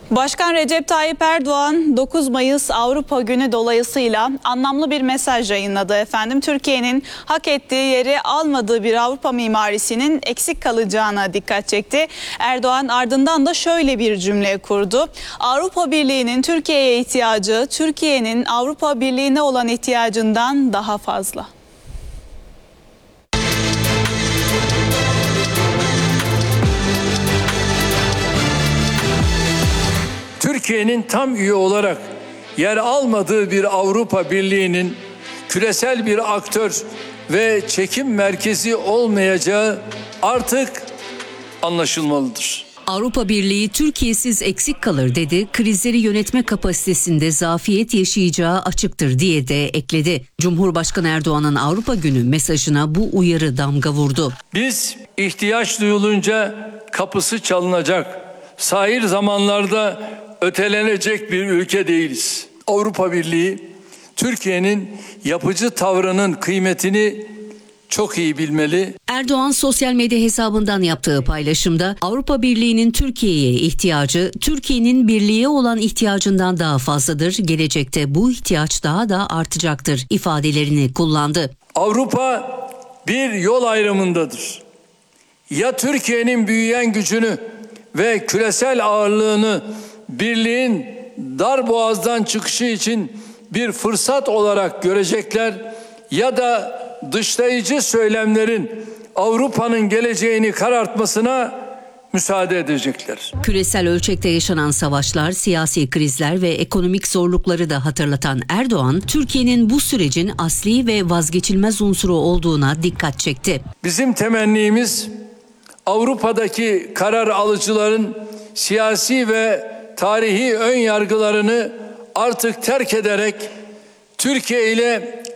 Başkan Recep Tayyip Erdoğan 9 Mayıs Avrupa Günü dolayısıyla anlamlı bir mesaj yayınladı efendim. Türkiye'nin hak ettiği yeri almadığı bir Avrupa mimarisinin eksik kalacağına dikkat çekti. Erdoğan ardından da şöyle bir cümle kurdu. Avrupa Birliği'nin Türkiye'ye ihtiyacı, Türkiye'nin Avrupa Birliği'ne olan ihtiyacından daha fazla. Türkiye'nin tam üye olarak yer almadığı bir Avrupa Birliği'nin küresel bir aktör ve çekim merkezi olmayacağı artık anlaşılmalıdır. Avrupa Birliği Türkiye'siz eksik kalır dedi. Krizleri yönetme kapasitesinde zafiyet yaşayacağı açıktır diye de ekledi. Cumhurbaşkanı Erdoğan'ın Avrupa Günü mesajına bu uyarı damga vurdu. Biz ihtiyaç duyulunca kapısı çalınacak, sahil zamanlarda ötelenecek bir ülke değiliz. Avrupa Birliği Türkiye'nin yapıcı tavrının kıymetini çok iyi bilmeli. Erdoğan sosyal medya hesabından yaptığı paylaşımda Avrupa Birliği'nin Türkiye'ye ihtiyacı, Türkiye'nin birliğe olan ihtiyacından daha fazladır. Gelecekte bu ihtiyaç daha da artacaktır ifadelerini kullandı. Avrupa bir yol ayrımındadır. Ya Türkiye'nin büyüyen gücünü ve küresel ağırlığını birliğin dar boğazdan çıkışı için bir fırsat olarak görecekler ya da dışlayıcı söylemlerin Avrupa'nın geleceğini karartmasına müsaade edecekler. Küresel ölçekte yaşanan savaşlar, siyasi krizler ve ekonomik zorlukları da hatırlatan Erdoğan, Türkiye'nin bu sürecin asli ve vazgeçilmez unsuru olduğuna dikkat çekti. Bizim temennimiz Avrupa'daki karar alıcıların siyasi ve tarihi ön yargılarını artık terk ederek Türkiye ile